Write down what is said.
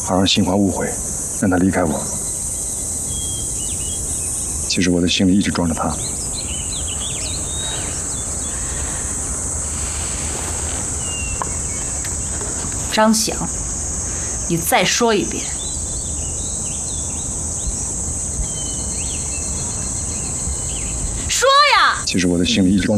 好让新华误会，让他离开我。其实我的心里一直装着他。 张翔，你再说一遍。说呀！ 其实我的心里一直装。